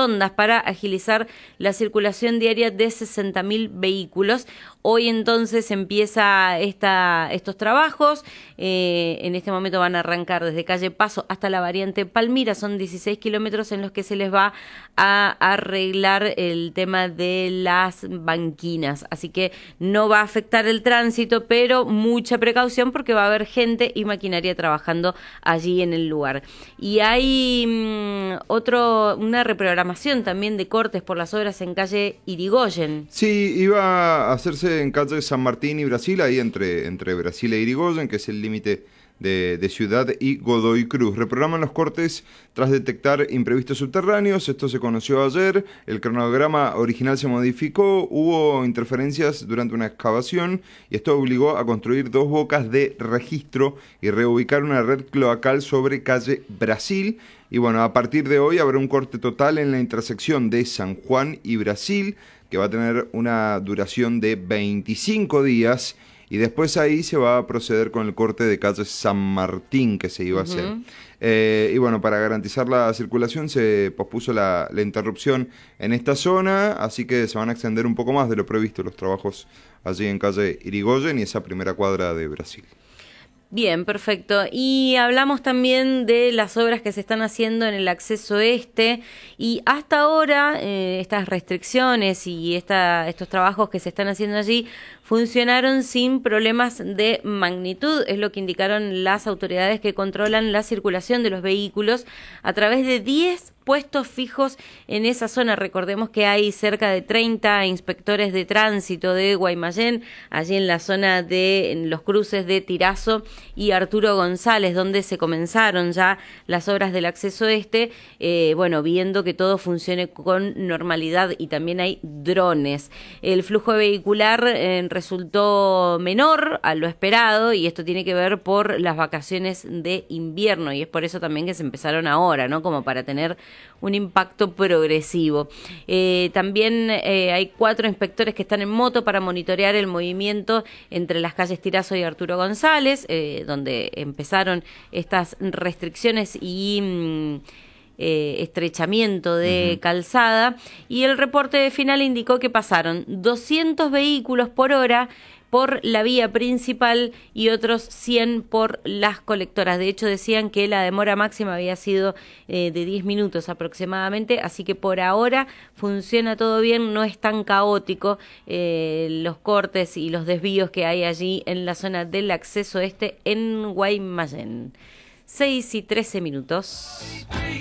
rotondas para agilizar la circulación diaria de 60.000 vehículos. Hoy entonces empieza estos trabajos. En este momento van a arrancar desde calle Paso hasta la variante Palmira. Son 16 kilómetros en los que se les va a arreglar el tema de las banquinas. Así que no va a afectar el tránsito, pero mucha precaución porque va a haber gente y maquinaria trabajando allí en el lugar. Y hay una reprogramación también de cortes por las obras en calle Irigoyen. Sí, iba a hacerse en calle San Martín y Brasil, ahí entre Brasil e Irigoyen, que es el límite de Ciudad y Godoy Cruz. Reprograman los cortes tras detectar imprevistos subterráneos. Esto se conoció ayer. El cronograma original se modificó. Hubo interferencias durante una excavación y esto obligó a construir 2 bocas de registro y reubicar una red cloacal sobre calle Brasil. Y bueno, a partir de hoy habrá un corte total en la intersección de San Juan y Brasil, que va a tener una duración de 25 días. Y después ahí se va a proceder con el corte de calle San Martín que se iba a hacer. Y bueno, para garantizar la circulación se pospuso la interrupción en esta zona, así que se van a extender un poco más de lo previsto los trabajos allí en calle Irigoyen y esa primera cuadra de Brasil. Bien, perfecto. Y hablamos también de las obras que se están haciendo en el acceso este y hasta ahora estas restricciones y estos trabajos que se están haciendo allí funcionaron sin problemas de magnitud, es lo que indicaron las autoridades que controlan la circulación de los vehículos a través de 10 puestos fijos en esa zona. Recordemos que hay cerca de 30 inspectores de tránsito de Guaymallén, allí en la zona de los cruces de Tirazo y Arturo González, donde se comenzaron ya las obras del acceso este, viendo que todo funcione con normalidad y también hay drones. El flujo vehicular resultó menor a lo esperado y esto tiene que ver por las vacaciones de invierno y es por eso también que se empezaron ahora, ¿no? Como para tener un impacto progresivo. También hay 4 inspectores que están en moto para monitorear el movimiento entre las calles Tirazo y Arturo González, donde empezaron estas restricciones y estrechamiento de calzada, y el reporte final indicó que pasaron 200 vehículos por hora por la vía principal y otros 100 por las colectoras. De hecho, decían que la demora máxima había sido de 10 minutos aproximadamente, así que por ahora funciona todo bien, no es tan caótico los cortes y los desvíos que hay allí en la zona del acceso este en Guaymallén. 6:13.